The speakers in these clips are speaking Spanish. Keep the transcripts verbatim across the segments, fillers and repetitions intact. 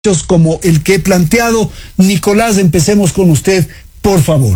como el que he planteado. Nicolás, empecemos con usted, por favor.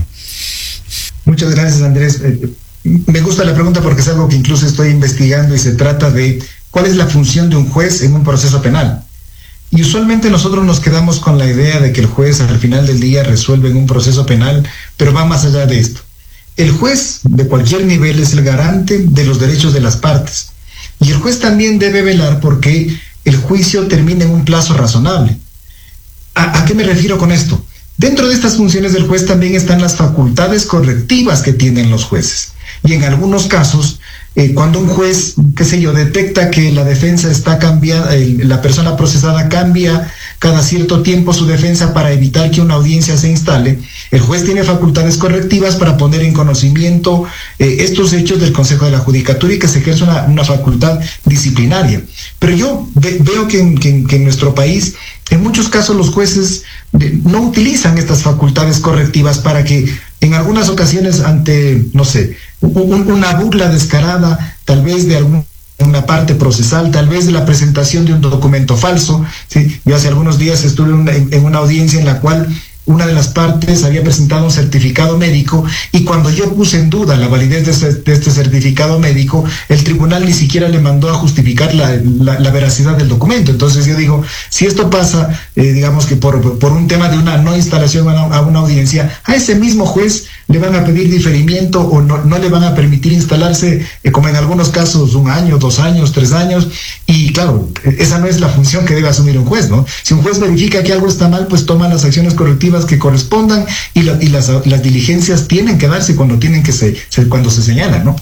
Muchas gracias, Andrés. Eh, me gusta la pregunta porque es algo que incluso estoy investigando y se trata de cuál es la función de un juez en un proceso penal. Y usualmente nosotros nos quedamos con la idea de que el juez al final del día resuelve en un proceso penal, pero va más allá de esto. El juez de cualquier nivel es el garante de los derechos de las partes. Y el juez también debe velar porque el juicio termine en un plazo razonable. ¿A, a qué me refiero con esto? Dentro de estas funciones del juez también están las facultades correctivas que tienen los jueces. Y en algunos casos, eh, cuando un juez, qué sé yo, detecta que la defensa está cambiada, eh, la persona procesada cambia cada cierto tiempo su defensa para evitar que una audiencia se instale, el juez tiene facultades correctivas para poner en conocimiento eh, estos hechos del Consejo de la Judicatura y que se ejerce una, una facultad disciplinaria. Pero yo ve, veo que en, que, que en nuestro país, en muchos casos los jueces eh, no utilizan estas facultades correctivas para que en algunas ocasiones ante, no sé, un, una burla descarada, tal vez de algún una parte procesal, tal vez de la presentación de un documento falso, ¿sí? Yo hace algunos días estuve en una, en una audiencia en la cual una de las partes había presentado un certificado médico y cuando yo puse en duda la validez de este, de este certificado médico, el tribunal ni siquiera le mandó a justificar la, la, la veracidad del documento. Entonces yo digo, si esto pasa, eh, digamos que por, por un tema de una no instalación a una, a una audiencia, a ese mismo juez le van a pedir diferimiento o no, no le van a permitir instalarse, eh, como en algunos casos, un año, dos años, tres años, y claro, esa no es la función que debe asumir un juez, ¿no? Si un juez verifica que algo está mal, pues toma las acciones correctivas que correspondan y, la, y las, las diligencias tienen que darse cuando tienen que se, se cuando se señalan, ¿no?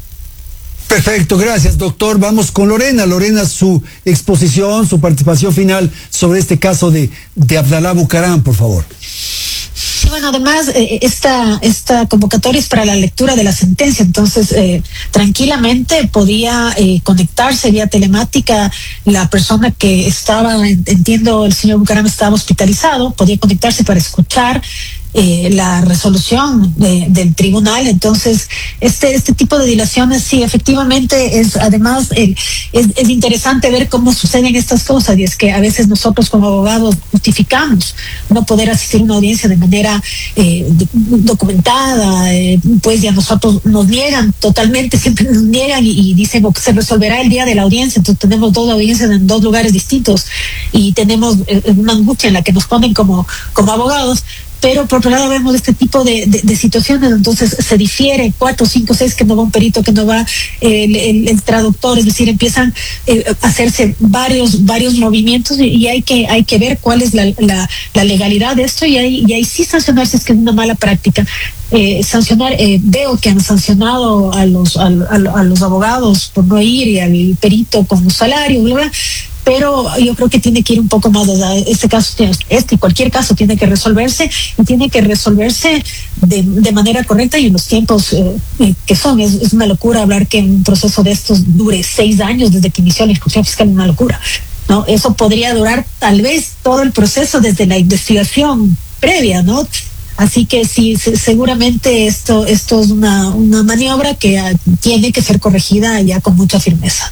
Perfecto, gracias, doctor. Vamos con Lorena. Lorena, su exposición, su participación final sobre este caso de, de Abdalá Bucaram, por favor. Sí, bueno, además, eh, esta, esta convocatoria es para la lectura de la sentencia, entonces eh, tranquilamente podía eh, conectarse vía telemática la persona que estaba, entiendo, el señor Bucaram estaba hospitalizado, podía conectarse para escuchar Eh, la resolución de, del tribunal. Entonces este este tipo de dilaciones sí efectivamente es además el, es, es interesante ver cómo suceden estas cosas, y es que a veces nosotros como abogados justificamos no poder asistir a una audiencia de manera eh, documentada, eh, pues ya nosotros nos niegan totalmente, siempre nos niegan y, y dicen que se resolverá el día de la audiencia. Entonces tenemos dos audiencias en dos lugares distintos y tenemos eh, una angustia en la que nos ponen como como abogados. Pero por otro lado vemos este tipo de, de, de situaciones, entonces se difiere cuatro, cinco, seis, que no va un perito, que no va eh, el, el, el traductor, es decir, empiezan eh, a hacerse varios varios movimientos y, y hay que hay que ver cuál es la, la, la legalidad de esto y ahí, y ahí sí sancionar si es que es una mala práctica. Eh, sancionar, eh, veo que han sancionado a los a, a, a los abogados por no ir y al perito con un salario, bla, bla. Pero yo creo que tiene que ir un poco más allá. Este caso, este y cualquier caso tiene que resolverse y tiene que resolverse de, de manera correcta y en los tiempos eh, que son. Es, es una locura hablar que un proceso de estos dure seis años desde que inició la instrucción fiscal, es una locura, ¿no? Eso podría durar tal vez todo el proceso desde la investigación previa, ¿no? Así que sí, seguramente esto, esto es una, una maniobra que uh, tiene que ser corregida ya con mucha firmeza.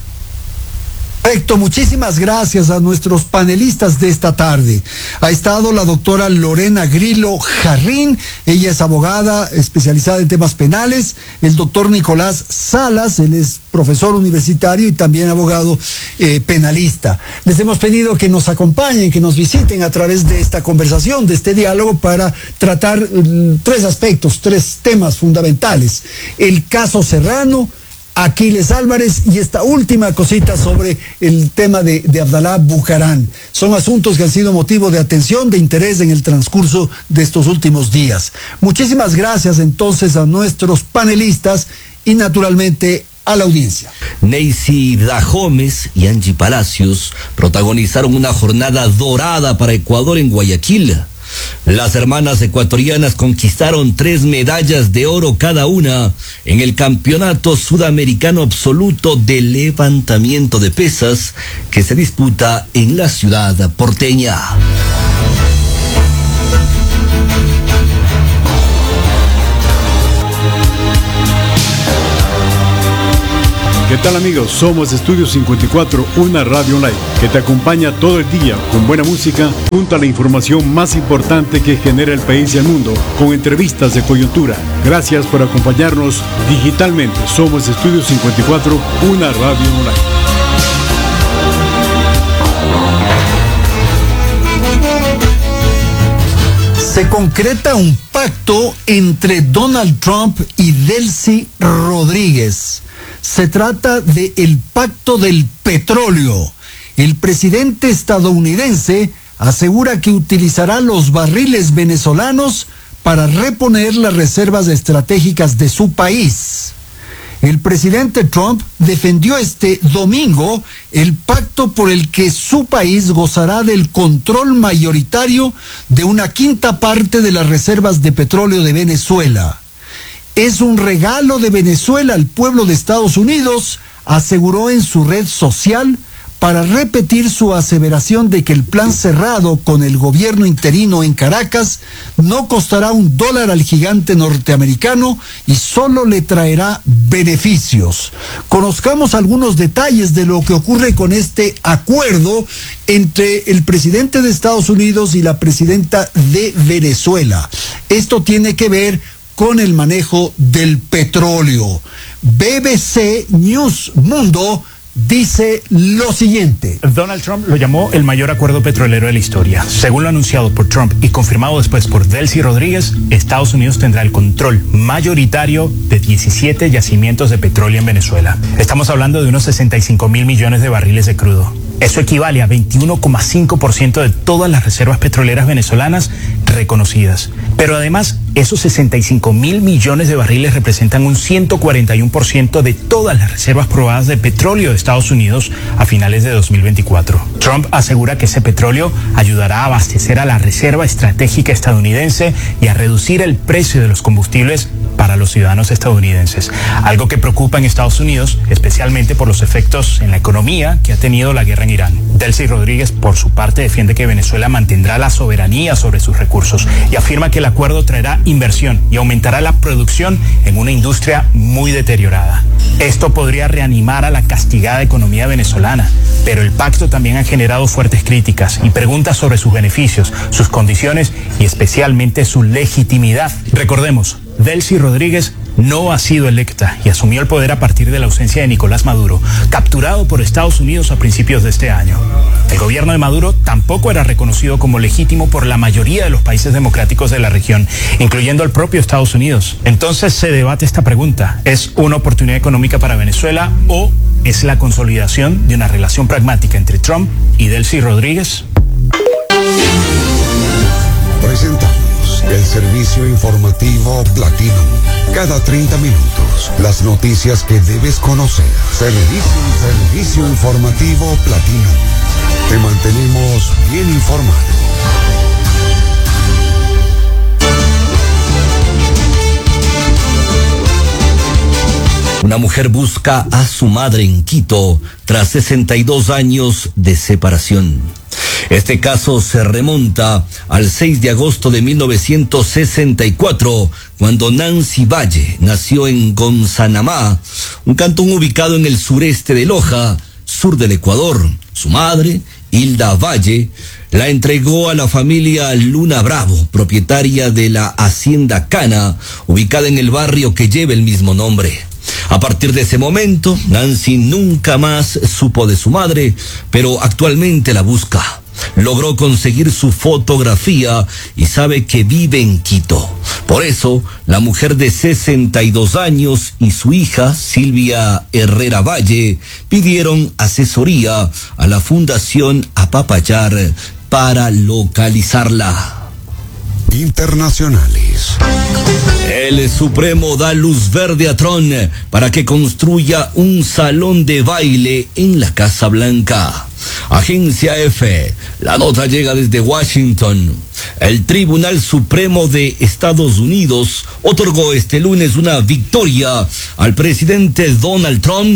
Perfecto, muchísimas gracias a nuestros panelistas de esta tarde. Ha estado la doctora Lorena Grillo Jarrín, ella es abogada especializada en temas penales, el doctor Nicolás Salas, él es profesor universitario y también abogado eh, penalista. Les hemos pedido que nos acompañen, que nos visiten a través de esta conversación, de este diálogo, para tratar um, tres aspectos, tres temas fundamentales: el caso Serrano, Aquiles Álvarez y esta última cosita sobre el tema de, de Abdalá Bucaram. Son asuntos que han sido motivo de atención, de interés en el transcurso de estos últimos días. Muchísimas gracias entonces a nuestros panelistas y naturalmente a la audiencia. Neisy Dajomes y Angie Palacios protagonizaron una jornada dorada para Ecuador en Guayaquil. Las hermanas ecuatorianas conquistaron tres medallas de oro cada una en el Campeonato Sudamericano Absoluto de Levantamiento de Pesas que se disputa en la ciudad porteña. ¿Qué tal, amigos? Somos Estudio cincuenta y cuatro, una radio online que te acompaña todo el día con buena música junto a la información más importante que genera el país y el mundo, con entrevistas de coyuntura. Gracias por acompañarnos digitalmente. Somos Estudio cincuenta y cuatro, una radio online. Se concreta un pacto entre Donald Trump y Delcy Rodríguez. Se trata de el pacto del petróleo. El presidente estadounidense asegura que utilizará los barriles venezolanos para reponer las reservas estratégicas de su país. El presidente Trump defendió este domingo el pacto por el que su país gozará del control mayoritario de una quinta parte de las reservas de petróleo de Venezuela. Es un regalo de Venezuela al pueblo de Estados Unidos, aseguró en su red social, para repetir su aseveración de que el plan cerrado con el gobierno interino en Caracas no costará un dólar al gigante norteamericano y solo le traerá beneficios. Conozcamos algunos detalles de lo que ocurre con este acuerdo entre el presidente de Estados Unidos y la presidenta de Venezuela. Esto tiene que ver con el manejo del petróleo. B B C News Mundo dice lo siguiente. Donald Trump lo llamó el mayor acuerdo petrolero de la historia. Según lo anunciado por Trump y confirmado después por Delcy Rodríguez, Estados Unidos tendrá el control mayoritario de diecisiete yacimientos de petróleo en Venezuela. Estamos hablando de unos sesenta y cinco mil millones de barriles de crudo. Eso equivale a veintiuno coma cinco por ciento de todas las reservas petroleras venezolanas reconocidas. Pero además, esos sesenta y cinco mil millones de barriles representan un ciento cuarenta y uno por ciento de todas las reservas probadas de petróleo de Estados Unidos a finales de dos mil veinticuatro. Trump asegura que ese petróleo ayudará a abastecer a la reserva estratégica estadounidense y a reducir el precio de los combustibles para los ciudadanos estadounidenses, algo que preocupa en Estados Unidos, especialmente por los efectos en la economía que ha tenido la guerra en Irán. Delcy Rodríguez, por su parte, defiende que Venezuela mantendrá la soberanía sobre sus recursos y afirma que el acuerdo traerá inversión y aumentará la producción en una industria muy deteriorada. Esto podría reanimar a la castigada economía venezolana, pero el pacto también ha generado fuertes críticas y preguntas sobre sus beneficios, sus condiciones y especialmente su legitimidad. Recordemos, Delcy Rodríguez no ha sido electa y asumió el poder a partir de la ausencia de Nicolás Maduro, capturado por Estados Unidos a principios de este año. El gobierno de Maduro tampoco era reconocido como legítimo por la mayoría de los países democráticos de la región, incluyendo el propio Estados Unidos. Entonces se debate esta pregunta: ¿es una oportunidad económica para Venezuela o es la consolidación de una relación pragmática entre Trump y Delcy Rodríguez? Presentamos el servicio informativo Platinum. Cada treinta minutos, las noticias que debes conocer. Servicio, servicio informativo Platinum. Te mantenemos bien informado. Una mujer busca a su madre en Quito tras sesenta y dos años de separación. Este caso se remonta al seis de agosto de mil novecientos sesenta y cuatro, cuando Nancy Valle nació en Gonzanamá, un cantón ubicado en el sureste de Loja, sur del Ecuador. Su madre, Hilda Valle, la entregó a la familia Luna Bravo, propietaria de la Hacienda Cana, ubicada en el barrio que lleva el mismo nombre. A partir de ese momento, Nancy nunca más supo de su madre, pero actualmente la busca. Logró conseguir su fotografía y sabe que vive en Quito. Por eso, la mujer de sesenta y dos años y su hija, Silvia Herrera Valle, pidieron asesoría a la Fundación Apapachar para localizarla. Internacionales. El Supremo da luz verde a Trump para que construya un salón de baile en la Casa Blanca. Agencia F, la nota llega desde Washington. El Tribunal Supremo de Estados Unidos otorgó este lunes una victoria al presidente Donald Trump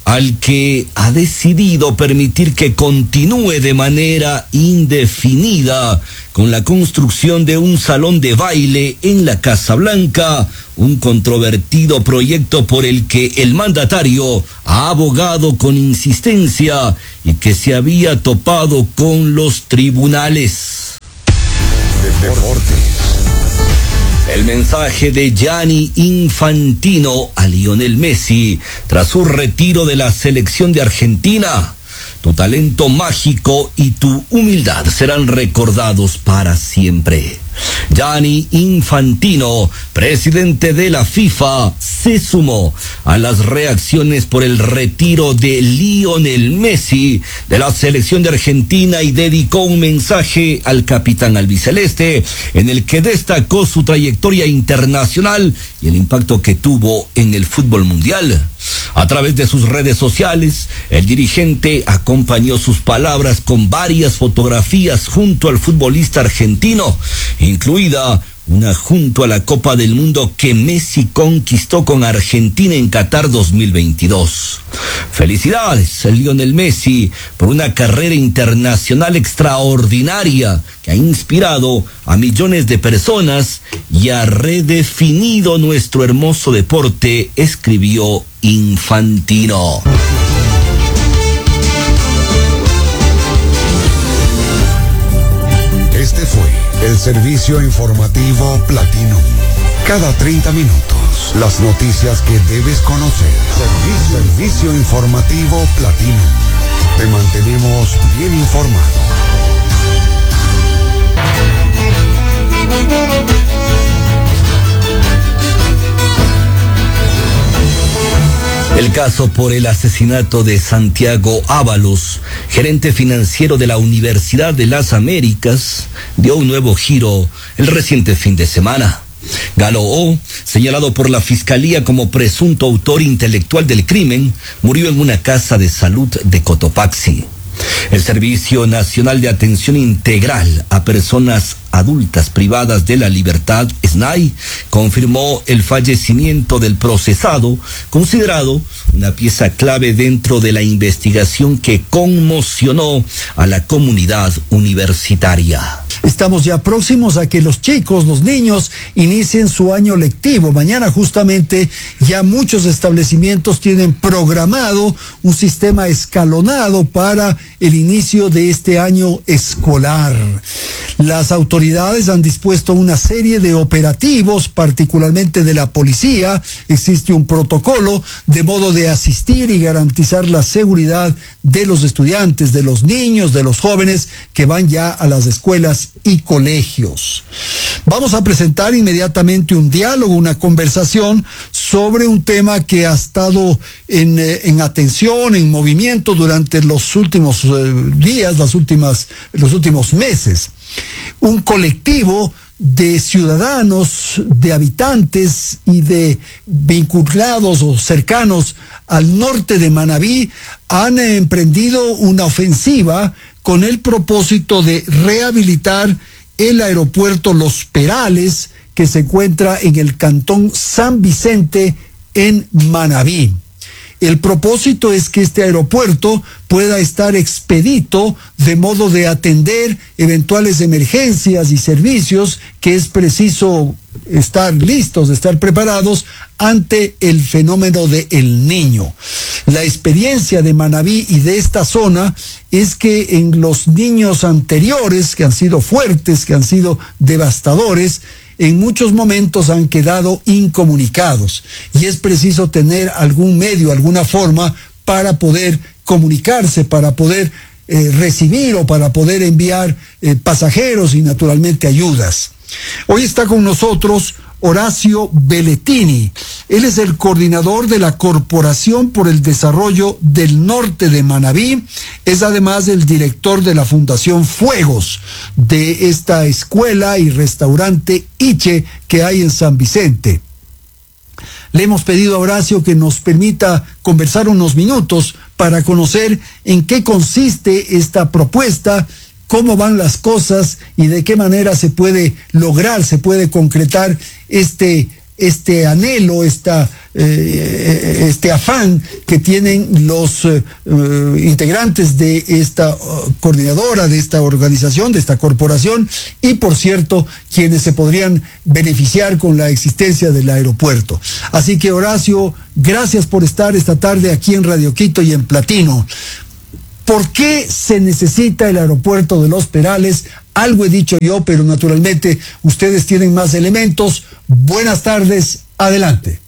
al que ha decidido permitir que continúe de manera indefinida con la construcción de un salón de baile en la Casa Blanca, un controvertido proyecto por el que el mandatario ha abogado con insistencia y que se había topado con los tribunales. Deportes. El mensaje de Gianni Infantino a Lionel Messi tras su retiro de la selección de Argentina. Tu talento mágico y tu humildad serán recordados para siempre. Gianni Infantino, presidente de la FIFA, se sumó a las reacciones por el retiro de Lionel Messi de la selección de Argentina y dedicó un mensaje al capitán albiceleste en el que destacó su trayectoria internacional y el impacto que tuvo en el fútbol mundial. A través de sus redes sociales, el dirigente acompañó sus palabras con varias fotografías junto al futbolista argentino, incluida una junto a la Copa del Mundo que Messi conquistó con Argentina en Qatar dos mil veintidós. Felicidades a Lionel Messi por una carrera internacional extraordinaria que ha inspirado a millones de personas y ha redefinido nuestro hermoso deporte, escribió Infantino. Este fue el servicio informativo Platinum. Cada treinta minutos, las noticias que debes conocer. Servicio, servicio informativo Platinum. Te mantenemos bien informado. El caso por el asesinato de Santiago Ábalos, gerente financiero de la Universidad de las Américas, dio un nuevo giro el reciente fin de semana. Galo O, señalado por la Fiscalía como presunto autor intelectual del crimen, murió en una casa de salud de Cotopaxi. El Servicio Nacional de Atención Integral a Personas Adultas Privadas de la Libertad, S N A I, confirmó el fallecimiento del procesado, considerado una pieza clave dentro de la investigación que conmocionó a la comunidad universitaria. Estamos ya próximos a que los chicos, los niños, inicien su año lectivo. Mañana justamente ya muchos establecimientos tienen programado un sistema escalonado para el inicio de este año escolar. Las autoridades han dispuesto una serie de operativos, particularmente de la policía. Existe un protocolo de modo de asistir y garantizar la seguridad de los estudiantes, de los niños, de los jóvenes que van ya a las escuelas y colegios. Vamos a presentar inmediatamente un diálogo, una conversación sobre un tema que ha estado en, en atención, en movimiento durante los últimos eh, días, las últimas, los últimos meses. Un colectivo de ciudadanos, de habitantes y de vinculados o cercanos al norte de Manabí han emprendido una ofensiva con el propósito de rehabilitar el aeropuerto Los Perales, que se encuentra en el cantón San Vicente, en Manabí. El propósito es que este aeropuerto pueda estar expedito de modo de atender eventuales emergencias y servicios que es preciso estar listos, estar preparados ante el fenómeno de El Niño. La experiencia de Manabí y de esta zona es que en los niños anteriores, que han sido fuertes, que han sido devastadores, en muchos momentos han quedado incomunicados y es preciso tener algún medio, alguna forma para poder comunicarse, para poder eh, recibir o para poder enviar eh, pasajeros y naturalmente ayudas. Hoy está con nosotros Horacio Belletini. Él es el coordinador de la Corporación por el Desarrollo del Norte de Manabí. Es además el director de la Fundación Fuegos, de esta escuela y restaurante Iche que hay en San Vicente. Le hemos pedido a Horacio que nos permita conversar unos minutos para conocer en qué consiste esta propuesta, cómo van las cosas y de qué manera se puede lograr, se puede concretar este este anhelo, esta, eh, este afán que tienen los eh, integrantes de esta uh, coordinadora, de esta organización, de esta corporación, y por cierto, quienes se podrían beneficiar con la existencia del aeropuerto. Así que, Horacio, gracias por estar esta tarde aquí en Radio Quito y en Platino. ¿Por qué se necesita el aeropuerto de Los Perales? Algo he dicho yo, pero naturalmente ustedes tienen más elementos. Buenas tardes, adelante.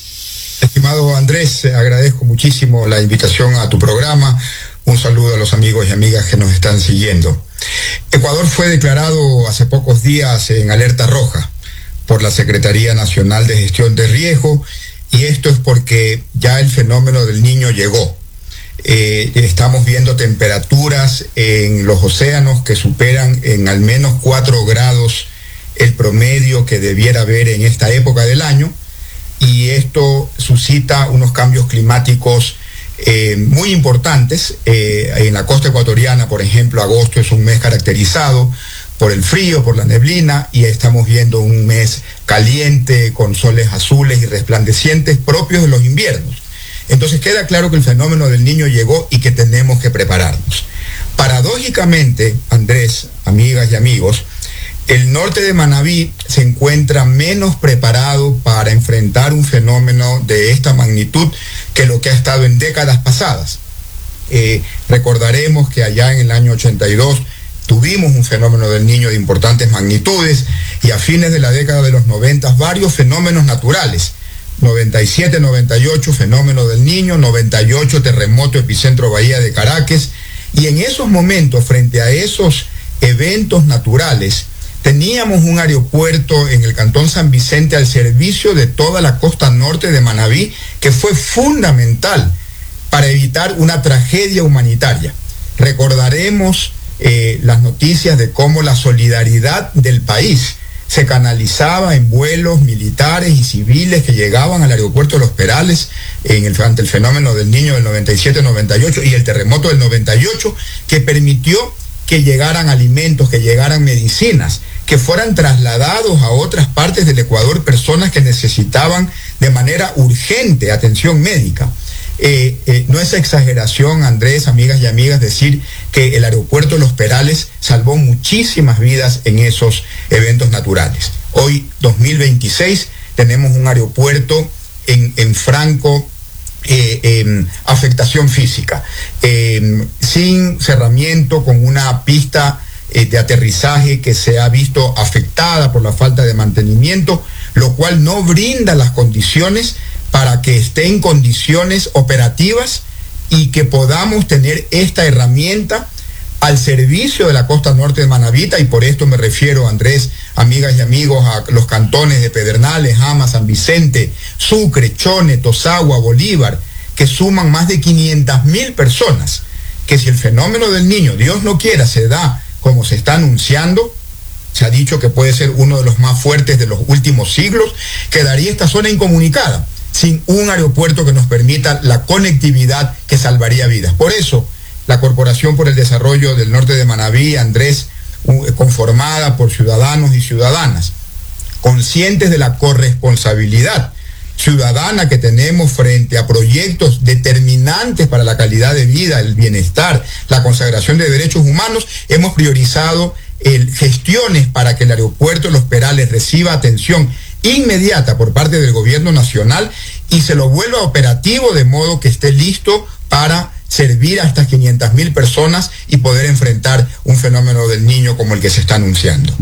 Estimado Andrés, agradezco muchísimo la invitación a tu programa. Un saludo a los amigos y amigas que nos están siguiendo. Ecuador fue declarado hace pocos días en alerta roja por la Secretaría Nacional de Gestión de Riesgo, y esto es porque ya el fenómeno del Niño llegó. Eh, estamos viendo temperaturas en los océanos que superan en al menos cuatro grados el promedio que debiera haber en esta época del año, y esto suscita unos cambios climáticos eh, muy importantes. Eh, en la costa ecuatoriana, por ejemplo, agosto es un mes caracterizado por el frío, por la neblina, y estamos viendo un mes caliente con soles azules y resplandecientes propios de los inviernos. Entonces queda claro que el fenómeno del Niño llegó y que tenemos que prepararnos. Paradójicamente, Andrés, amigas y amigos, el norte de Manabí se encuentra menos preparado para enfrentar un fenómeno de esta magnitud que lo que ha estado en décadas pasadas. Eh, recordaremos que allá en el año ochenta y dos tuvimos un fenómeno del Niño de importantes magnitudes, y a fines de la década de los noventa varios fenómenos naturales. noventa y siete, noventa y ocho, fenómeno del Niño, noventa y ocho, terremoto epicentro Bahía de Caracas, y en esos momentos, frente a esos eventos naturales, teníamos un aeropuerto en el Cantón San Vicente al servicio de toda la costa norte de Manabí, que fue fundamental para evitar una tragedia humanitaria. Recordaremos eh, las noticias de cómo la solidaridad del país se canalizaba en vuelos militares y civiles que llegaban al aeropuerto de Los Perales en el, ante el fenómeno del Niño del noventa y siete noventa y ocho y el terremoto del noventa y ocho, que permitió que llegaran alimentos, que llegaran medicinas, que fueran trasladados a otras partes del Ecuador personas que necesitaban de manera urgente atención médica. Eh, eh, no es exageración, Andrés, amigas y amigas, decir que el aeropuerto de Los Perales salvó muchísimas vidas en esos eventos naturales. Hoy, dos mil veintiséis, tenemos un aeropuerto en, en franco eh, eh, afectación física, eh, sin cerramiento, con una pista eh, de aterrizaje que se ha visto afectada por la falta de mantenimiento, lo cual no brinda las condiciones para que esté en condiciones operativas y que podamos tener esta herramienta al servicio de la costa norte de Manabita, y por esto me refiero, Andrés, amigas y amigos, a los cantones de Pedernales, Jama, San Vicente, Sucre, Chone, Tosagua, Bolívar, que suman más de quinientas mil personas, que si el fenómeno del Niño, Dios no quiera, se da como se está anunciando, se ha dicho que puede ser uno de los más fuertes de los últimos siglos, quedaría esta zona incomunicada, sin un aeropuerto que nos permita la conectividad que salvaría vidas. Por eso, la Corporación por el Desarrollo del Norte de Manabí, Andrés, conformada por ciudadanos y ciudadanas, conscientes de la corresponsabilidad ciudadana que tenemos frente a proyectos determinantes para la calidad de vida, el bienestar, la consagración de derechos humanos, hemos priorizado el, gestiones para que el aeropuerto de Los Perales reciba atención inmediata por parte del gobierno nacional y se lo vuelva operativo de modo que esté listo para servir a estas quinientas mil personas y poder enfrentar un fenómeno del Niño como el que se está anunciando.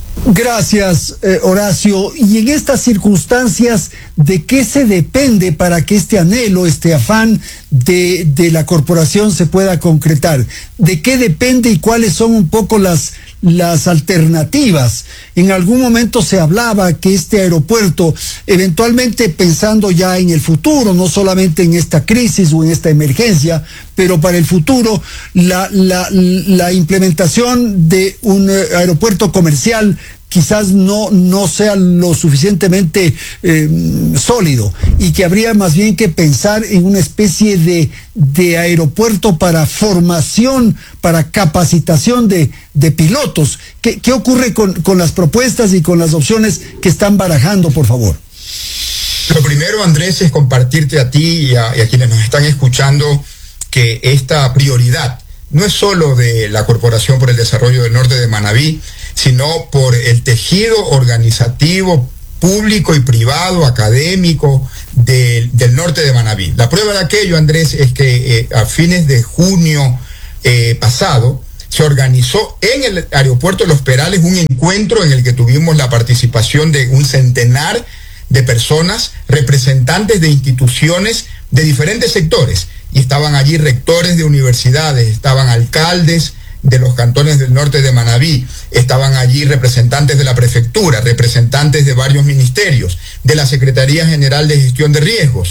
Gracias, eh, Horacio. Y en estas circunstancias, ¿de qué se depende para que este anhelo, este afán de, de la corporación se pueda concretar? ¿De qué depende y cuáles son un poco las, las alternativas? En algún momento se hablaba que este aeropuerto, eventualmente pensando ya en el futuro, no solamente en esta crisis o en esta emergencia, pero para el futuro, la, la, la implementación de un aeropuerto comercial quizás no, no sea lo suficientemente eh, sólido, y que habría más bien que pensar en una especie de, de aeropuerto para formación, para capacitación de, de pilotos. ¿Qué, qué ocurre con, con las propuestas y con las opciones que están barajando, por favor? Lo primero, Andrés, es compartirte a ti y a, y a quienes nos están escuchando que esta prioridad no es solo de la Corporación por el Desarrollo del Norte de Manabí, sino por el tejido organizativo público y privado, académico del, del norte de Manabí. La prueba de aquello, Andrés, es que eh, a fines de junio eh, pasado se organizó en el aeropuerto de Los Perales un encuentro en el que tuvimos la participación de un centenar de personas, representantes de instituciones de diferentes sectores, y estaban allí rectores de universidades, estaban alcaldes de los cantones del norte de Manabí, estaban allí representantes de la prefectura, representantes de varios ministerios, de la Secretaría General de Gestión de Riesgos,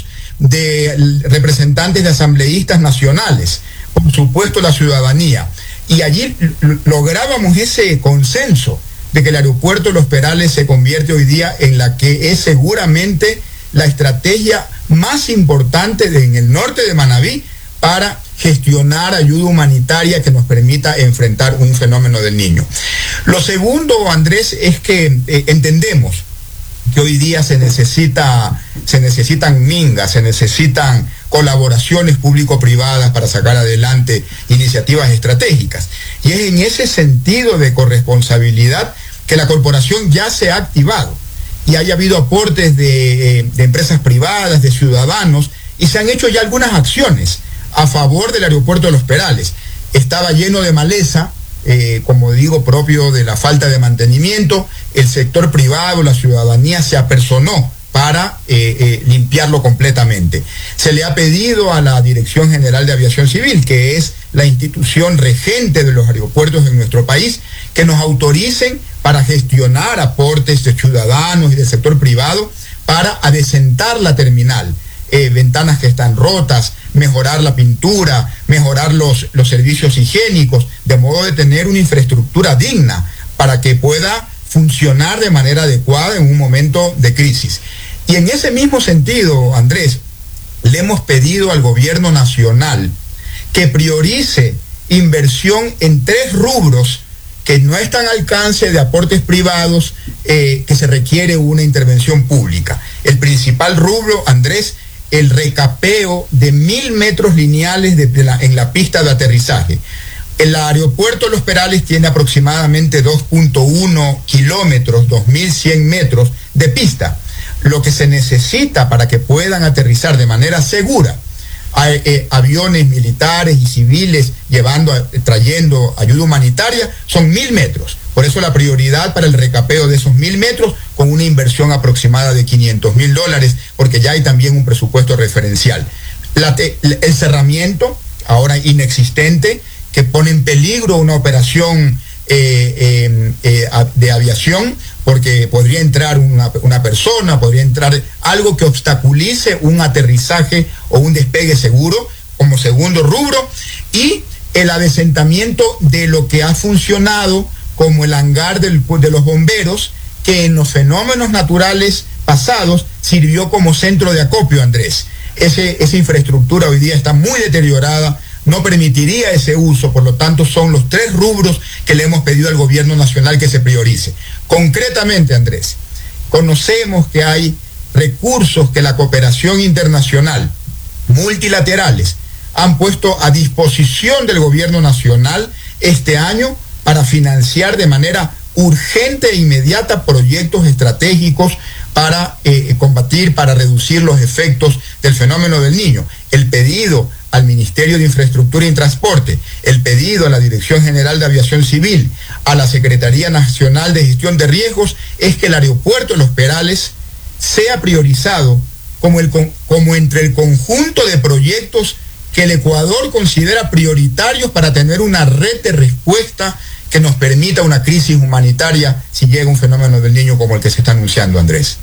de representantes de asambleístas nacionales, por supuesto la ciudadanía. Y allí lográbamos ese consenso de que el aeropuerto de Los Perales se convierte hoy día en la que es seguramente la estrategia más importante de, en el norte de Manabí para gestionar ayuda humanitaria que nos permita enfrentar un fenómeno del Niño. Lo segundo, Andrés, es que eh, entendemos que hoy día se necesita, se necesitan mingas, se necesitan colaboraciones público-privadas para sacar adelante iniciativas estratégicas. Y es en ese sentido de corresponsabilidad que la corporación ya se ha activado y haya habido aportes de, de empresas privadas, de ciudadanos, y se han hecho ya algunas acciones a favor del aeropuerto de Los Perales. Estaba lleno de maleza, eh, como digo, propio de la falta de mantenimiento. El sector privado, la ciudadanía se apersonó para eh, eh, limpiarlo completamente. Se le ha pedido a la Dirección General de Aviación Civil, que es la institución regente de los aeropuertos en nuestro país, que nos autoricen para gestionar aportes de ciudadanos y del sector privado para adecentar la terminal. Eh, ventanas que están rotas, mejorar la pintura, mejorar los, los servicios higiénicos, de modo de tener una infraestructura digna para que pueda funcionar de manera adecuada en un momento de crisis. Y en ese mismo sentido, Andrés, le hemos pedido al gobierno nacional que priorice inversión en tres rubros que no están al alcance de aportes privados, eh, que se requiere una intervención pública. El principal rubro, Andrés, el recapeo de mil metros lineales de, de la, en la pista de aterrizaje. El aeropuerto de Los Perales tiene aproximadamente dos punto uno kilómetros, dos mil cien metros de pista. Lo que se necesita para que puedan aterrizar de manera segura a, eh, aviones militares y civiles llevando, trayendo ayuda humanitaria son mil metros. Por eso la prioridad para el recapeo de esos mil metros, con una inversión aproximada de quinientos mil dólares, porque ya hay también un presupuesto referencial. La te, el cerramiento, ahora inexistente, que pone en peligro una operación eh, eh, eh, de aviación, porque podría entrar una, una persona, podría entrar algo que obstaculice un aterrizaje o un despegue seguro, como segundo rubro, y el adesentamiento de lo que ha funcionado como el hangar del, de los bomberos, que en los fenómenos naturales pasados sirvió como centro de acopio, Andrés. Ese, esa infraestructura hoy día está muy deteriorada, no permitiría ese uso, por lo tanto son los tres rubros que le hemos pedido al gobierno nacional que se priorice. Concretamente, Andrés, conocemos que hay recursos que la cooperación internacional, multilaterales, han puesto a disposición del gobierno nacional este año para financiar de manera urgente e inmediata proyectos estratégicos para eh, combatir, para reducir los efectos del fenómeno del Niño. El pedido al Ministerio de Infraestructura y Transporte, el pedido a la Dirección General de Aviación Civil, a la Secretaría Nacional de Gestión de Riesgos, es que el aeropuerto de Los Perales sea priorizado como, el, como entre el conjunto de proyectos que el Ecuador considera prioritarios para tener una red de respuesta que nos permita una crisis humanitaria si llega un fenómeno del Niño como el que se está anunciando, Andrés.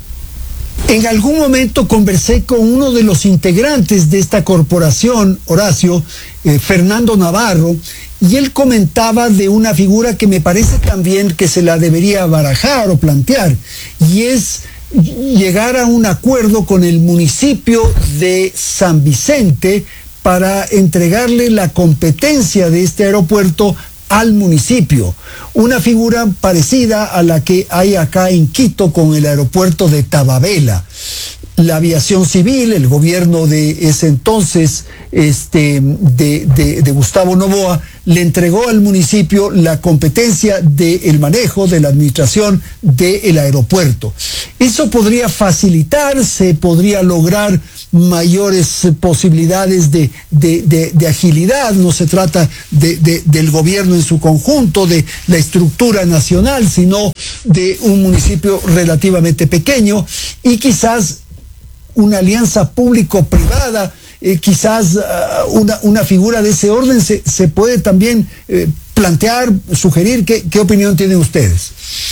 En algún momento conversé con uno de los integrantes de esta corporación, Horacio, eh, Fernando Navarro, y él comentaba de una figura que me parece también que se la debería barajar o plantear, y es llegar a un acuerdo con el municipio de San Vicente para entregarle la competencia de este aeropuerto al municipio, una figura parecida a la que hay acá en Quito con el aeropuerto de Tababela. la aviación civil, el gobierno de ese entonces, este, de, de, de Gustavo Noboa, le entregó al municipio la competencia del manejo, de la administración del aeropuerto. Eso podría facilitar, se podría lograr mayores posibilidades de, de, de, de agilidad. No se trata de, de, del gobierno en su conjunto, de la estructura nacional, sino de un municipio relativamente pequeño, y quizás una alianza público-privada, eh, quizás uh, una, una figura de ese orden se, se puede también eh, plantear, sugerir. ¿Qué, qué opinión tienen ustedes?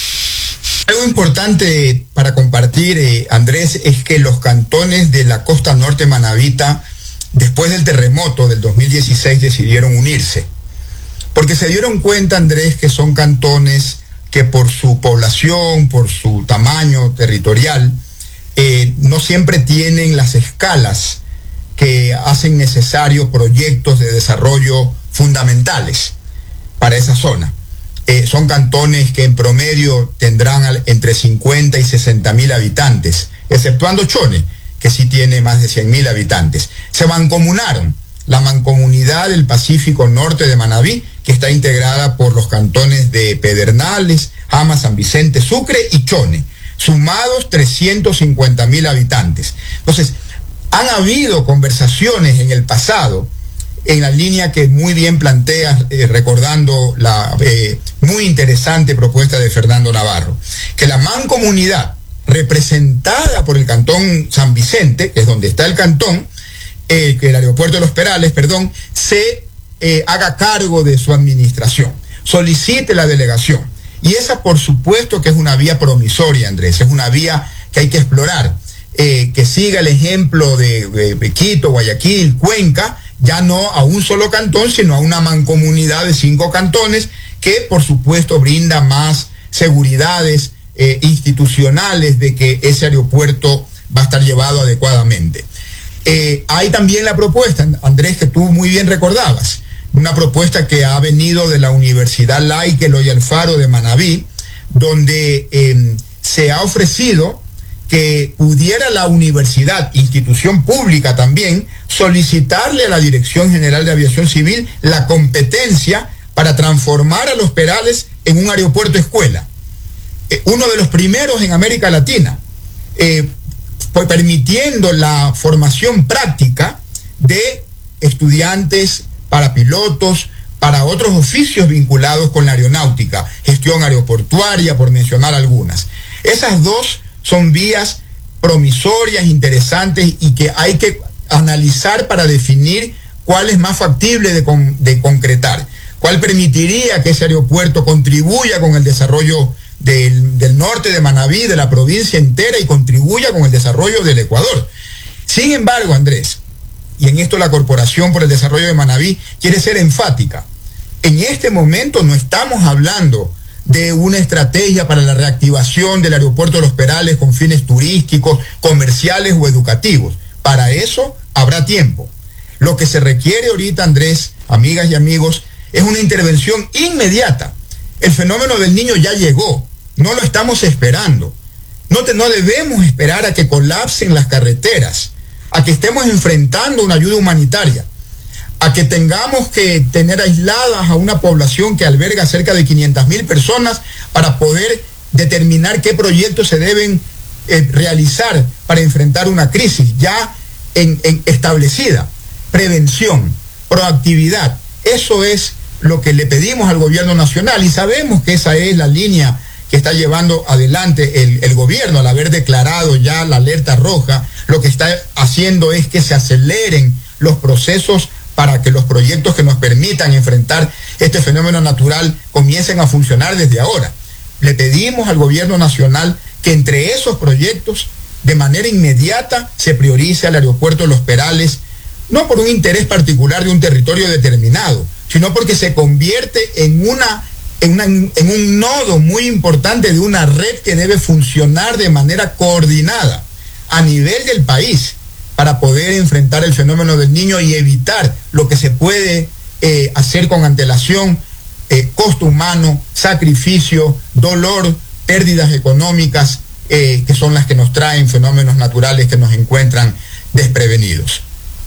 Algo importante para compartir, eh, Andrés, es que los cantones de la costa norte manabita, después del terremoto del dos mil dieciséis, decidieron unirse, porque se dieron cuenta, Andrés, que son cantones que por su población, por su tamaño territorial, eh, no siempre tienen las escalas que hacen necesarios proyectos de desarrollo fundamentales para esa zona. Eh, son cantones que en promedio tendrán al, entre cincuenta y sesenta mil habitantes, exceptuando Chone, que sí tiene más de cien mil habitantes. Se mancomunaron la Mancomunidad del Pacífico Norte de Manabí, que está integrada por los cantones de Pedernales, Jama, San Vicente, Sucre y Chone, sumados trescientos cincuenta mil habitantes. Entonces, han habido conversaciones en el pasado, en la línea que muy bien planteas, eh, recordando la eh, muy interesante propuesta de Fernando Navarro, que la mancomunidad representada por el cantón San Vicente, que es donde está el cantón, eh, que el aeropuerto de Los Perales, perdón, se eh, haga cargo de su administración, solicite la delegación. Y esa, por supuesto, que es una vía promisoria, Andrés, es una vía que hay que explorar, eh, que siga el ejemplo de, de, de Quito, Guayaquil, Cuenca, ya no a un solo cantón, sino a una mancomunidad de cinco cantones, que por supuesto brinda más seguridades eh, institucionales de que ese aeropuerto va a estar llevado adecuadamente. Eh, hay también la propuesta, Andrés, que tú muy bien recordabas, una propuesta que ha venido de la Universidad Laica Eloy Alfaro de Manabí, donde eh, se ha ofrecido que pudiera la universidad, institución pública también, solicitarle a la Dirección General de Aviación Civil la competencia para transformar a Los Perales en un aeropuerto escuela. Eh, uno de los primeros en América Latina, eh, pues permitiendo la formación práctica de estudiantes para pilotos, para otros oficios vinculados con la aeronáutica, gestión aeroportuaria, por mencionar algunas. Esas dos son vías promisorias, interesantes, y que hay que analizar para definir cuál es más factible de, con, de concretar, cuál permitiría que ese aeropuerto contribuya con el desarrollo del, del norte de Manabí, de la provincia entera, y contribuya con el desarrollo del Ecuador. Sin embargo, Andrés, y en esto la Corporación por el Desarrollo de Manabí quiere ser enfática, en este momento no estamos hablando de una estrategia para la reactivación del aeropuerto de Los Perales con fines turísticos, comerciales o educativos. Para eso habrá tiempo. Lo que se requiere ahorita, Andrés, amigas y amigos, es una intervención inmediata. El fenómeno del Niño ya llegó, no lo estamos esperando. No, te, no debemos esperar a que colapsen las carreteras, a que estemos enfrentando una ayuda humanitaria, a que tengamos que tener aisladas a una población que alberga cerca de quinientas mil personas para poder determinar qué proyectos se deben eh, realizar para enfrentar una crisis ya en, en establecida. Prevención, proactividad, eso es lo que le pedimos al gobierno nacional, y sabemos que esa es la línea que está llevando adelante el, el gobierno. Al haber declarado ya la alerta roja, lo que está haciendo es que se aceleren los procesos para que los proyectos que nos permitan enfrentar este fenómeno natural comiencen a funcionar desde ahora. Le pedimos al gobierno nacional que entre esos proyectos, de manera inmediata, se priorice al aeropuerto de Los Perales, no por un interés particular de un territorio determinado, sino porque se convierte en una, en una, en un nodo muy importante de una red que debe funcionar de manera coordinada a nivel del país, para poder enfrentar el fenómeno del Niño y evitar lo que se puede eh, hacer con antelación, eh, costo humano, sacrificio, dolor, pérdidas económicas, eh, que son las que nos traen fenómenos naturales que nos encuentran desprevenidos.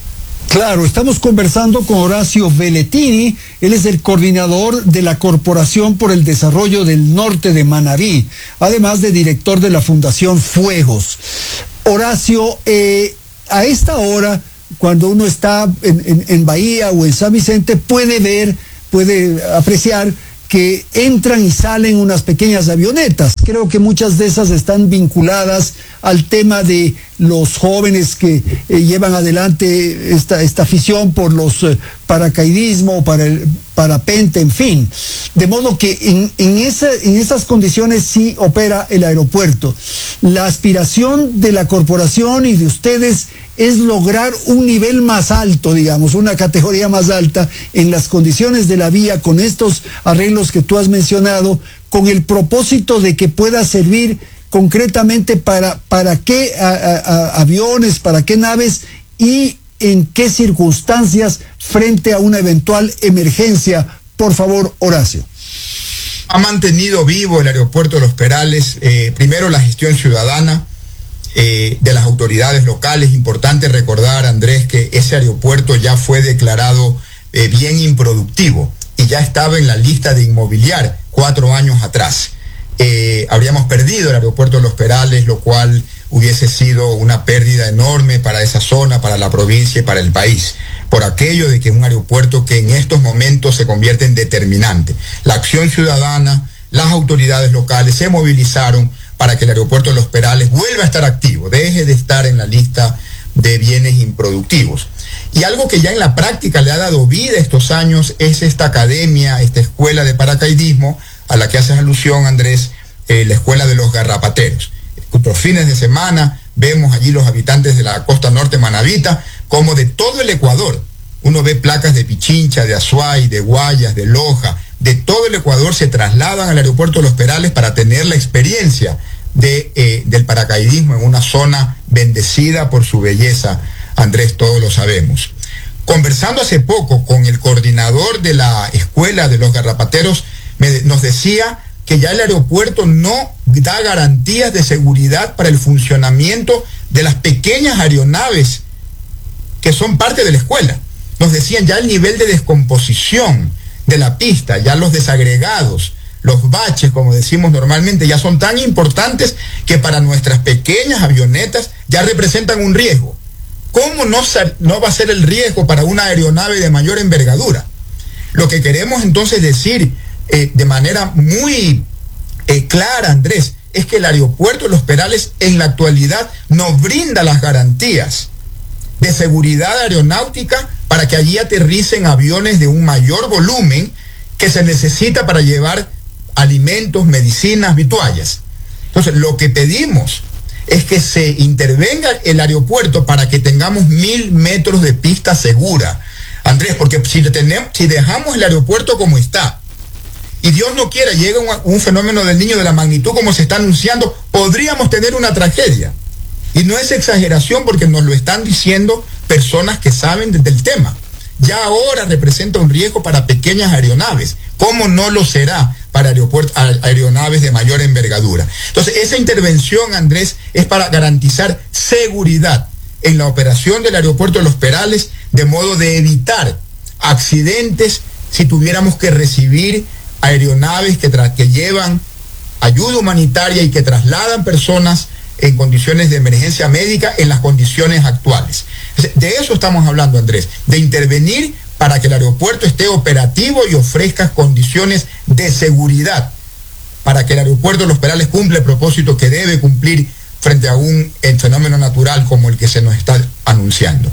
Claro, estamos conversando con Horacio Velletini, él es el coordinador de la Corporación por el Desarrollo del Norte de Manabí, además de director de la Fundación Fuegos. Horacio, eh, a esta hora, cuando uno está en, en, en Bahía o en San Vicente, puede ver, puede apreciar que entran y salen unas pequeñas avionetas. Creo que muchas de esas están vinculadas al tema de los jóvenes que eh, llevan adelante esta, esta afición por los eh, paracaidismo, para el parapente, en fin. De modo que en, en, esa, en esas condiciones sí opera el aeropuerto. La aspiración de la corporación y de ustedes es lograr un nivel más alto, digamos, una categoría más alta en las condiciones de la vía con estos arreglos que tú has mencionado, con el propósito de que pueda servir concretamente para, para qué a, a, a aviones, para qué naves y en qué circunstancias frente a una eventual emergencia. Por favor, Horacio. Ha mantenido vivo el aeropuerto de Los Perales, eh, primero la gestión ciudadana eh, de las autoridades locales. Importante recordar, Andrés, que ese aeropuerto ya fue declarado eh, bien improductivo y ya estaba en la lista de inmobiliar cuatro años atrás. Eh, habríamos perdido el aeropuerto de Los Perales, lo cual hubiese sido una pérdida enorme para esa zona, para la provincia y para el país, por aquello de que es un aeropuerto que en estos momentos se convierte en determinante. La acción ciudadana, las autoridades locales se movilizaron para que el aeropuerto de Los Perales vuelva a estar activo, deje de estar en la lista de bienes improductivos. Y algo que ya en la práctica le ha dado vida estos años es esta academia, esta escuela de paracaidismo a la que haces alusión, Andrés, eh, la escuela de los garrapateros. Los fines de semana vemos allí los habitantes de la costa norte manabita, como de todo el Ecuador. Uno ve placas de Pichincha, de Azuay, de Guayas, de Loja, de todo el Ecuador se trasladan al aeropuerto de Los Perales para tener la experiencia de, eh, del paracaidismo en una zona bendecida por su belleza. Andrés, todos lo sabemos. Conversando hace poco con el coordinador de la escuela de los garrapateros, me, nos decía que ya el aeropuerto no da garantías de seguridad para el funcionamiento de las pequeñas aeronaves que son parte de la escuela. Nos decían ya el nivel de descomposición de la pista, ya los desagregados, los baches, como decimos normalmente, ya son tan importantes que para nuestras pequeñas avionetas ya representan un riesgo. ¿Cómo no, no va a ser el riesgo para una aeronave de mayor envergadura? Lo que queremos entonces decir eh, de manera muy eh, clara, Andrés, es que el aeropuerto de Los Perales en la actualidad nos brinda las garantías de seguridad aeronáutica para que allí aterricen aviones de un mayor volumen que se necesita para llevar alimentos, medicinas, vituallas. Entonces, lo que pedimos es que se intervenga el aeropuerto para que tengamos mil metros de pista segura, Andrés, porque si, tenemos, si dejamos el aeropuerto como está, y Dios no quiera, llega un, un fenómeno del niño de la magnitud como se está anunciando, podríamos tener una tragedia. Y no es exageración porque nos lo están diciendo personas que saben del tema. Ya ahora representa un riesgo para pequeñas aeronaves. ¿Cómo no lo será para aeronaves de mayor envergadura? Entonces, esa intervención, Andrés, es para garantizar seguridad en la operación del aeropuerto de Los Perales, de modo de evitar accidentes si tuviéramos que recibir aeronaves que, que llevan ayuda humanitaria y que trasladan personas en condiciones de emergencia médica en las condiciones actuales. De eso estamos hablando, Andrés, de intervenir para que el aeropuerto esté operativo y ofrezca condiciones de seguridad, para que el aeropuerto de Los Perales cumpla el propósito que debe cumplir frente a un fenómeno natural como el que se nos está anunciando.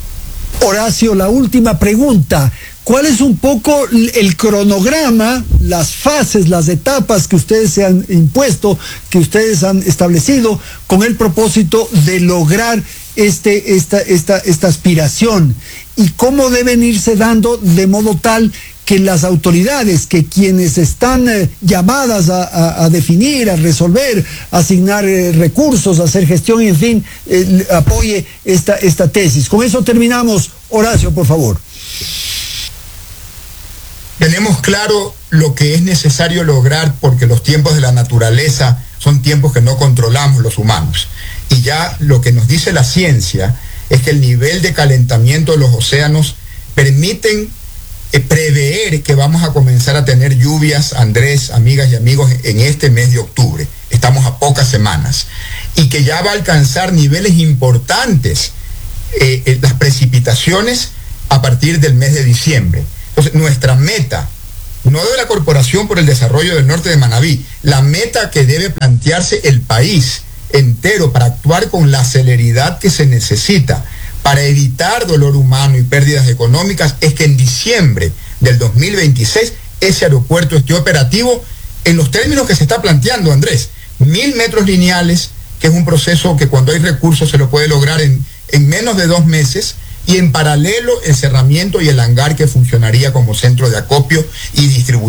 Horacio, la última pregunta. ¿Cuál es un poco el cronograma, las fases, las etapas que ustedes se han impuesto, que ustedes han establecido con el propósito de lograr este, esta, esta, esta aspiración? ¿Y cómo deben irse dando de modo tal que las autoridades, que quienes están eh, llamadas a, a, a definir, a resolver, a asignar eh, recursos, a hacer gestión y en fin, eh, apoye esta, esta tesis? Con eso terminamos. Horacio, por favor. Tenemos claro lo que es necesario lograr, porque los tiempos de la naturaleza son tiempos que no controlamos los humanos. Y ya lo que nos dice la ciencia es que el nivel de calentamiento de los océanos permiten eh, prever que vamos a comenzar a tener lluvias, Andrés, amigas y amigos, en este mes de octubre. Estamos a pocas semanas. Y que ya va a alcanzar niveles importantes eh, eh, las precipitaciones a partir del mes de diciembre. Entonces, nuestra meta, no de la Corporación por el Desarrollo del Norte de Manabí, la meta que debe plantearse el país entero para actuar con la celeridad que se necesita para evitar dolor humano y pérdidas económicas, es que en diciembre del dos mil veintiséis ese aeropuerto esté operativo en los términos que se está planteando, Andrés. Mil metros lineales, que es un proceso que cuando hay recursos se lo puede lograr en, en menos de dos meses, y en paralelo el cerramiento y el hangar que funcionaría como centro de acopio y distribución